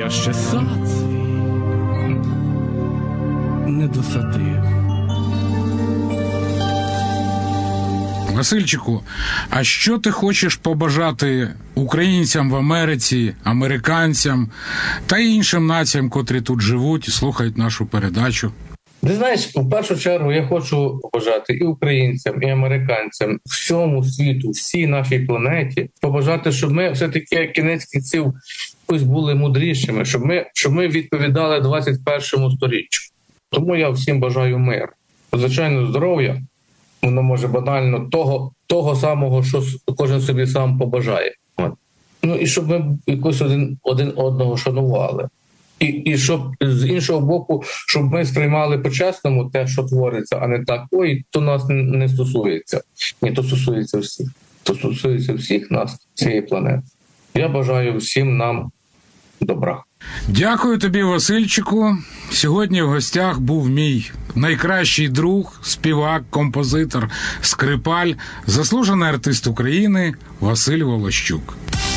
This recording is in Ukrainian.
я ще сад свій не досадив. Васильчику, а що ти хочеш побажати українцям в Америці, американцям та іншим націям, котрі тут живуть і слухають нашу передачу? Ти знаєш, в першу чергу я хочу побажати і українцям, і американцям, всьому світу, всій нашій планеті, побажати, щоб ми все-таки кінець кінців якось були мудрішими, щоб ми відповідали 21-му сторіччю. Тому я всім бажаю мир. Звичайно, здоров'я, воно може банально того самого, що кожен собі сам побажає. Ну і щоб ми якось один одного шанували. І щоб з іншого боку, щоб ми сприймали по-чесному те, що твориться, а не так, ой, то нас не стосується. Ні, то стосується всіх. То стосується всіх нас, цієї планети. Я бажаю всім нам добра. Дякую тобі, Васильчику. Сьогодні в гостях був мій найкращий друг, співак, композитор, скрипаль, заслужений артист України Василь Волощук.